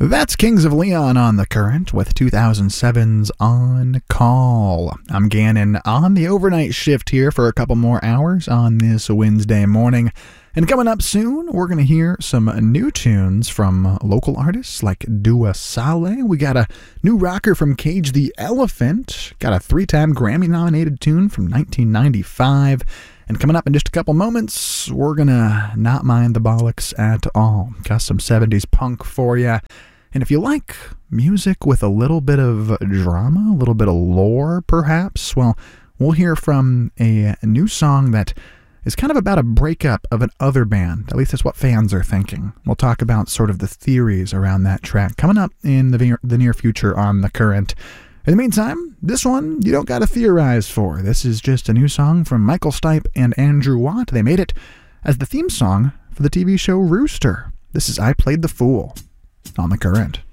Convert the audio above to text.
That's Kings of Leon on the Current with 2007's On Call. I'm Gannon on the overnight shift here for a couple more hours on this Wednesday morning. And coming up soon, we're going to hear some new tunes from local artists like Dua Saleh. We got a new rocker from Cage the Elephant. Got a 3-time Grammy-nominated tune from 1995. And coming up in just a couple moments, we're going to not mind the bollocks at all. Got some 70s punk for you. And if you like music with a little bit of drama, a little bit of lore perhaps, well, we'll hear from a new song that is kind of about a breakup of an other band. At least that's what fans are thinking. We'll talk about sort of the theories around that track coming up in the near future on The Current. In the meantime, this one you don't got to theorize for. This is just a new song from Michael Stipe and Andrew Watt. They made it as the theme song for the TV show Rooster. This is I Played the Fool on The Current.